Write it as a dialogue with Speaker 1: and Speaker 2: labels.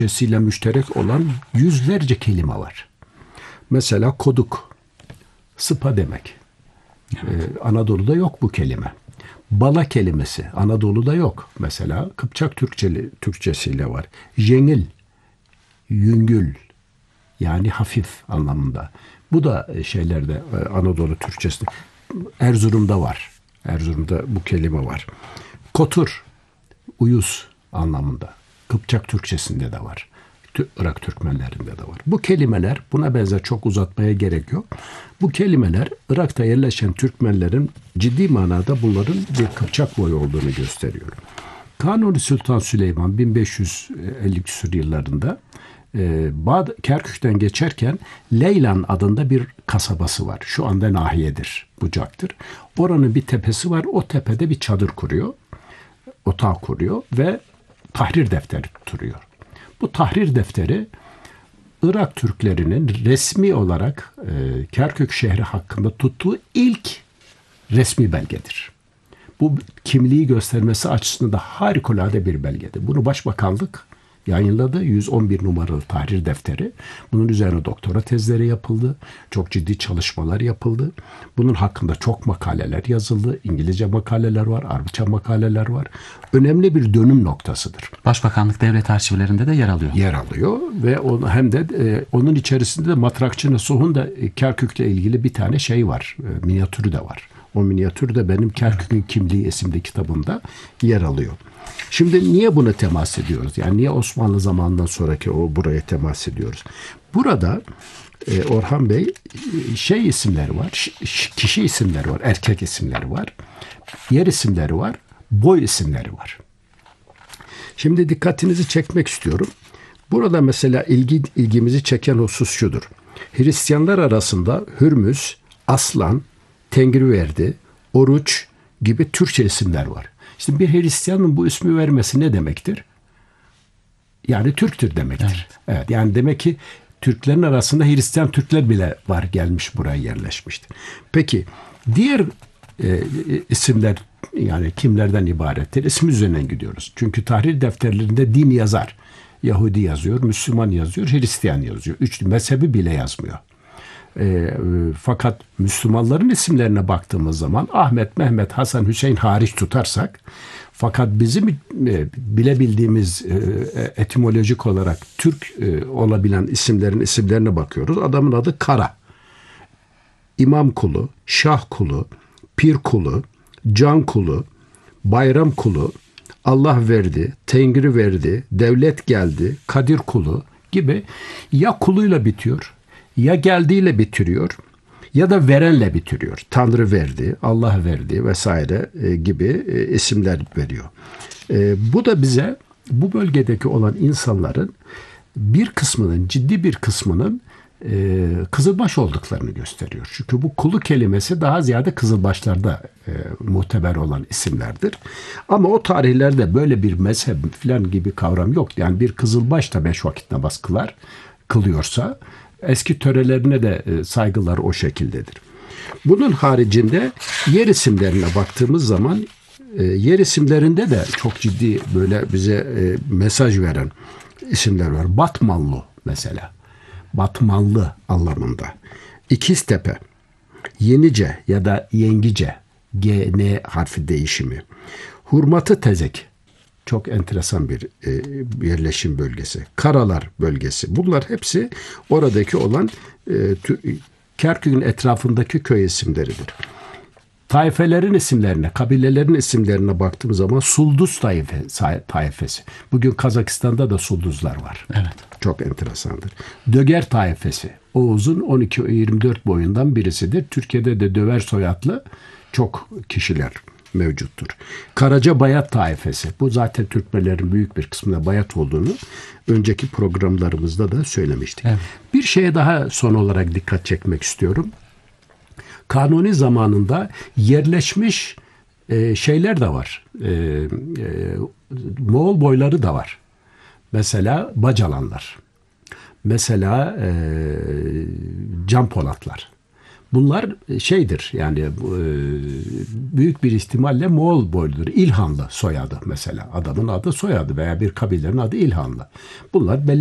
Speaker 1: Türkçesiyle müşterek olan yüzlerce kelime var. Mesela koduk, sıpa demek. Anadolu'da yok bu kelime. Bala kelimesi Anadolu'da yok. Mesela Kıpçak Türkçesiyle var. Jengil, yüngül, yani hafif anlamında. Bu da şeylerde Anadolu Türkçesinde. Erzurum'da var. Erzurum'da bu kelime var. Kotur, uyuz anlamında. Kıpçak Türkçesinde de var. Irak Türkmenlerinde de var. Bu kelimeler, buna benzer, çok uzatmaya gerek yok. Bu kelimeler Irak'ta yerleşen Türkmenlerin ciddi manada bunların bir Kıpçak boyu olduğunu gösteriyor. Kanuni Sultan Süleyman 1550 küsur yıllarında Kerkük'ten geçerken Leylan adında bir kasabası var. Şu anda nahiyedir, bucaktır. Oranın bir tepesi var. O tepede bir çadır kuruyor. Otağı kuruyor ve tahrir defteri tutuyor. Bu tahrir defteri Irak Türklerinin resmi olarak Kerkük şehri hakkında tuttuğu ilk resmi belgedir. Bu kimliği göstermesi açısından da harikulade bir belgedir. Bunu Başbakanlık yayınladı. 111 numaralı tahrir defteri. Bunun üzerine doktora tezleri yapıldı. Çok ciddi çalışmalar yapıldı. Bunun hakkında çok makaleler yazıldı. İngilizce makaleler var, Arapça makaleler var. Önemli bir dönüm noktasıdır.
Speaker 2: Başbakanlık devlet arşivlerinde de yer alıyor.
Speaker 1: Yer alıyor ve hem de onun içerisinde de Matrakçı Nasuh'un da Kerkük'le ilgili bir tane şey var. Minyatürü de var. O minyatür de benim Kerkük'ün Kimliği isimli kitabımda yer alıyor. Şimdi niye bunu temas ediyoruz? Yani niye Osmanlı zamanından sonraki buraya temas ediyoruz? Burada Orhan Bey şey isimleri var, kişi isimleri var, erkek isimleri var, yer isimleri var, boy isimleri var. Şimdi dikkatinizi çekmek istiyorum. Burada mesela ilgimizi çeken husus şudur. Hristiyanlar arasında Hürmüz, Aslan, Tengriverdi, Oruç gibi Türkçe isimler var. İşte bir Hristiyanın bu ismi vermesi ne demektir? Yani Türktür demektir. Evet, yani demek ki Türklerin arasında Hristiyan Türkler bile var, gelmiş buraya yerleşmiştir. Peki diğer isimler yani kimlerden ibarettir? İsim üzerinden gidiyoruz. Çünkü tahrir defterlerinde din yazar. Yahudi yazıyor, Müslüman yazıyor, Hristiyan yazıyor. Üç mezhebi bile yazmıyor. Fakat Müslümanların isimlerine baktığımız zaman Ahmet, Mehmet, Hasan, Hüseyin hariç tutarsak, fakat bizim bilebildiğimiz etimolojik olarak Türk olabilen isimlerin isimlerine bakıyoruz. Adamın adı Kara. İmam kulu, Şah kulu, Pir kulu, Can kulu, Bayram kulu, Allah verdi, Tengri verdi, devlet geldi, Kadir kulu gibi ya kuluyla bitiyor, ya geldiğiyle bitiriyor, ya da verenle bitiriyor. Tanrı verdi, Allah verdi vesaire gibi isimler veriyor. Bu da bize bu bölgedeki olan insanların bir kısmının, ciddi bir kısmının Kızılbaş olduklarını gösteriyor. Çünkü bu kulu kelimesi daha ziyade Kızılbaşlarda muteber olan isimlerdir. Ama o tarihlerde böyle bir mezhep falan gibi kavram yok. Yani bir Kızılbaş da 5 vakit namaz kılıyorsa eski törelerine de saygılar o şekildedir. Bunun haricinde yer isimlerine baktığımız zaman yer isimlerinde de çok ciddi böyle bize mesaj veren isimler var. Batmanlı mesela. Batmanlı anlamında. İkiztepe, Yenice ya da Yengice, G-N harfi değişimi. Hurmatı Tezek, çok enteresan bir yerleşim bölgesi. Karalar bölgesi. Bunlar hepsi oradaki olan Kerkük'ün etrafındaki köy isimleridir. Taifelerin isimlerine, kabilelerin isimlerine baktığım zaman Sulduz taifesi. Bugün Kazakistan'da da Sulduzlar var.
Speaker 2: Evet.
Speaker 1: Çok enteresandır. Döger taifesi. Oğuz'un 12-24 boyundan birisidir. Türkiye'de de Döver soyadlı çok kişiler mevcuttur. Karaca Bayat taifesi. Bu zaten Türkmenlerin büyük bir kısmında Bayat olduğunu önceki programlarımızda da söylemiştik. Evet. Bir şeye daha son olarak dikkat çekmek istiyorum. Kanuni zamanında yerleşmiş şeyler de var. Moğol boyları da var. Mesela Bacalanlar. Mesela Can Polatlar. Bunlar şeydir yani büyük bir ihtimalle Moğol boyludur. İlhanlı soyadı mesela. Adamın adı soyadı veya bir kabilenin adı İlhanlı. Bunlar belli